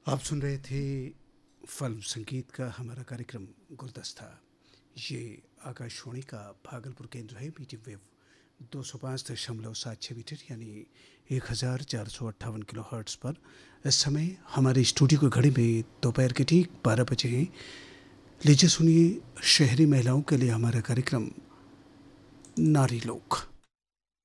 आप सुन रहे थे फिल्म संगीत का हमारा कार्यक्रम गुलदस्ता। ये आकाशवाणी का भागलपुर केंद्र है। मीडियम वेव 205.76 मीटर यानी 1458 किलो हर्ट्ज़ पर इस समय हमारे स्टूडियो की घड़ी में दोपहर के ठीक 12 बजे हैं। लीजिए सुनिए शहरी महिलाओं के लिए हमारा कार्यक्रम नारी लोक।